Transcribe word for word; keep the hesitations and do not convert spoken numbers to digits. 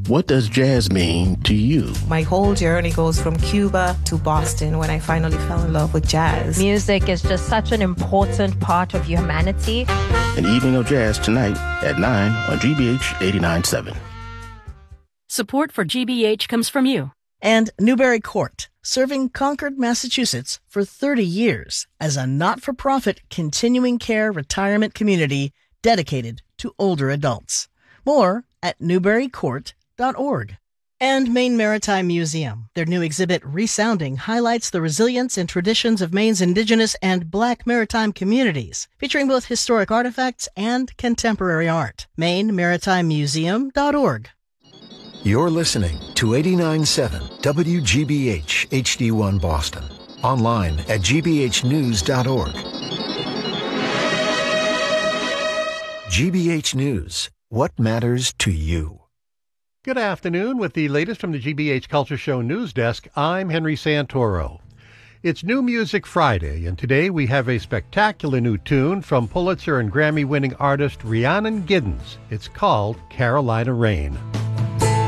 What does jazz mean to you? My whole journey goes from Cuba to Boston when I finally fell in love with jazz. Music is just such an important part of humanity. An evening of jazz tonight at nine on G B H eighty-nine point seven. Support for G B H comes from you. And Newbury Court, serving Concord, Massachusetts for thirty years as a not-for-profit continuing care retirement community dedicated to older adults. More at newbury court dot org. And Maine Maritime Museum. Their new exhibit, Resounding, highlights the resilience and traditions of Maine's indigenous and Black maritime communities, featuring both historic artifacts and contemporary art. maine maritime museum dot org. You're listening to eighty-nine point seven W G B H H D one Boston. Online at g b h news dot org. G B H News. What matters to you? Good afternoon. With the latest from the G B H Culture Show News Desk, I'm Henry Santoro. It's New Music Friday, and today we have a spectacular new tune from Pulitzer and Grammy-winning artist Rhiannon Giddens. It's called Carolina Rain.